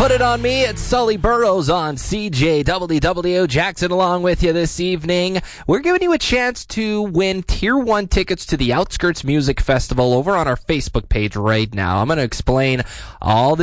Put It On Me. It's Sully Burrows on CJWW. Jackson along with you this evening. We're giving you a chance to win Tier 1 tickets to the Outskirts Music Festival over on our Facebook page right now. I'm going to explain all the